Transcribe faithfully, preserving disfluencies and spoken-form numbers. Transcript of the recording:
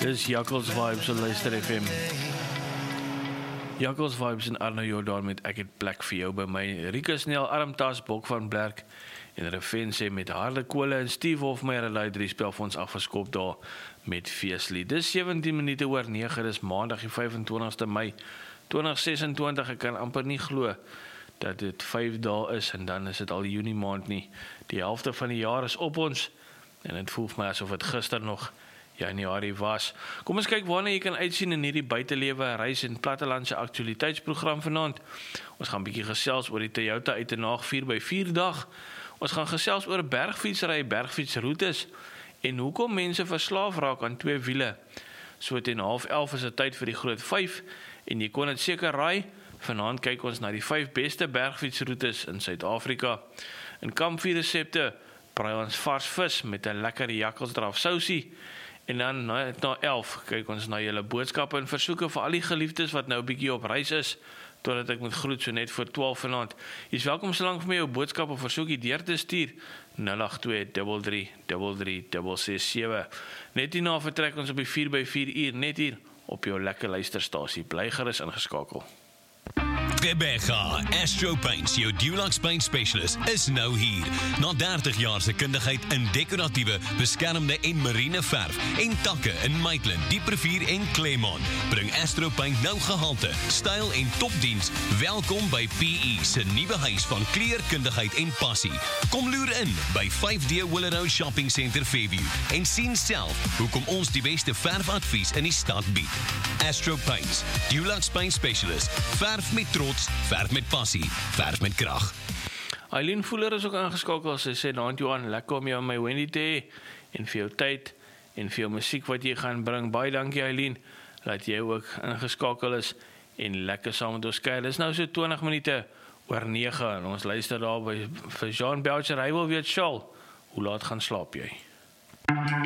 Dis Jakkals Vibes op Luister F M. Jakkals Vibes en Arno Jordan met Ek het plek vir jou by my. Rika Snell, Armtas, Bok van Blerk en Revense met Harde Kole en Steve Hofmeyer en drie spel vir ons afgeskop daar met feeslied. Dis sewentien minute oor nege, dis maandag die vyf en twintigste Mei twintig ses en twintig. Ek kan amper nie glo dat dit vyf dae is en dan is dit al Junie maand nie. Die helfte van die jaar is op ons en dit voel vir my asof dit gister nog Januarie was. Kom ons kyk waarna jy kan uitsien in hierdie buitelewe reis en plattelandse aktualiteitsprogram vanaand. Ons gaan 'n bietjie gesels oor die Toyota Uitenaag vier by vier dag. Ons gaan gesels oor bergfietsry, bergfietsroetes en hoekom mense verslaaf raak aan twee wiele. So teen half elf is dit tyd vir die groot vyf en jy kon dit seker raai. Vanaand kyk ons na die vyf beste bergfietsroetes in Suid-Afrika. In kampvuur resepte braai ons vars vis met 'n lekker jakkalsdraf sousie. En dan na, na elf kyk ons na julle boodskappe en versoeke vir al die geliefdes wat nou 'n bietjie op reis is, totdat ek moet groet so net voor twaalf vanaand. Jy is welkom solank vir my jou boodskap of versoekie deur te stuur nul agt twee drie drie drie drie ses ses sewe. Net hierna vertrek ons op die vier by vier uur net hier op jou lekker luisterstasie. Bly gerus ingeskakel. Rebecca, Astro Paints, jou Dulux Paint Specialist, is nou hier. Na dertig jaar se kundigheid in decoratiewe, beskermde en marine verf en takke in Maitland, Dieprevier en Claremont, bring Astro Paint nou gehalte, styl en topdiens. Welkom by P E se nuwe huis van kleurkundigheid en passie. Kom loer in by vyf D Willow Shopping Centre Fairview en sien self hoekom ons die beste verfadvies in die stad bied. Astro Paints, Dulux Paint Specialist, verf met trots, verf met passie, verf met krag. Eileen Voeler is ook aangeskakel. Sy sê, "Naand Johan, lekker om jou aan my Wendy te hê en vir jou tyd en vir jou musiek wat jy gaan bring. Baie dankie Eileen, dat jy ook ingeskakel is en lekker saam met ons kuier. Dis nou so twintig minute oor nege en ons luister daar by vir Jean Belcher. Hy wil weet, Charles, hoe laat gaan slaap jy?"